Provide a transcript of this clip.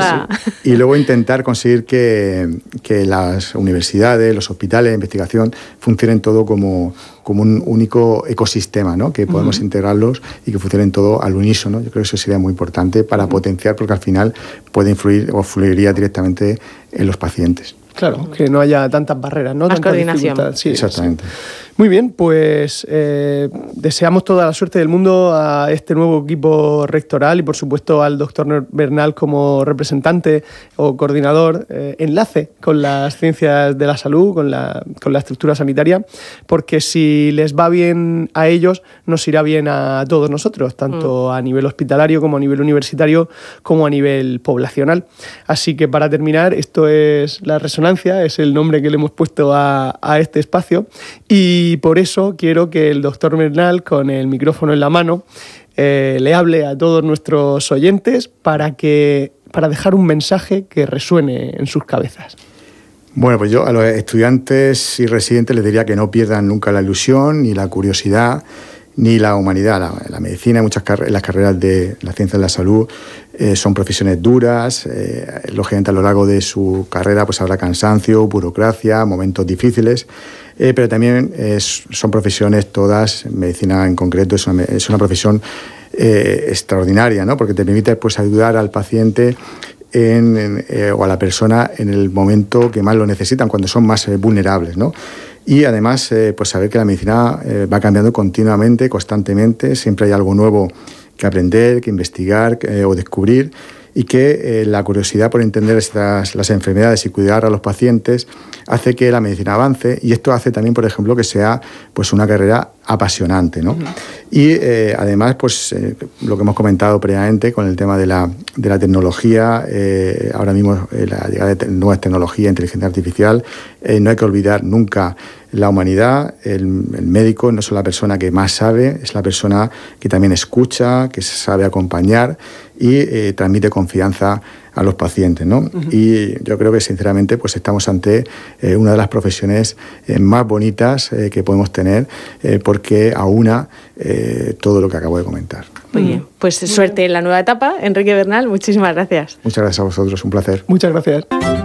nada. Sí. Y luego intentar conseguir que las universidades, los hospitales de investigación funcionen todo como un único ecosistema, ¿no? Que podemos integrarlos y que funcionen todo al unísono. Yo creo que eso sería muy importante para potenciar, porque al final puede influir o fluiría directamente en los pacientes. Claro, que no haya tantas barreras, ¿no? Más Tanta coordinación. Sí, exactamente. Sí. Muy bien, pues deseamos toda la suerte del mundo a este nuevo equipo rectoral y, por supuesto, al doctor Bernal como representante o coordinador, enlace con las ciencias de la salud, con la estructura sanitaria, porque si les va bien a ellos, nos irá bien a todos nosotros, tanto a nivel hospitalario como a nivel universitario, como a nivel poblacional. Así que, para terminar, esto es La Resonancia, es el nombre que le hemos puesto a este espacio, y por eso quiero que el doctor Bernal, con el micrófono en la mano, le hable a todos nuestros oyentes para dejar un mensaje que resuene en sus cabezas. Bueno, pues yo a los estudiantes y residentes les diría que no pierdan nunca la ilusión, ni la curiosidad, ni la humanidad. La medicina, las carreras de la ciencia de la salud son profesiones duras. Lógicamente, a lo largo de su carrera pues habrá cansancio, burocracia, momentos difíciles, pero también son profesiones todas, medicina en concreto es una profesión extraordinaria, ¿no? Porque te permite pues ayudar al paciente o a la persona en el momento que más lo necesitan, cuando son más vulnerables, ¿no? Y además, pues saber que la medicina va cambiando continuamente, constantemente, siempre hay algo nuevo que aprender, que investigar o descubrir, y que la curiosidad por entender las enfermedades y cuidar a los pacientes hace que la medicina avance, y esto hace también, por ejemplo, que sea pues una carrera apasionante, ¿no? Y además, pues lo que hemos comentado previamente con el tema de la tecnología, ahora mismo la llegada de nuevas tecnologías, inteligencia artificial, no hay que olvidar nunca la humanidad. El médico no es la persona que más sabe, es la persona que también escucha, que sabe acompañar y transmite confianza a los pacientes, ¿no? Y yo creo que, sinceramente, pues estamos ante una de las profesiones más bonitas que podemos tener, porque aúna todo lo que acabo de comentar. Muy bien, pues suerte en la nueva etapa. Enrique Bernal, muchísimas gracias. Muchas gracias a vosotros, un placer. Muchas gracias.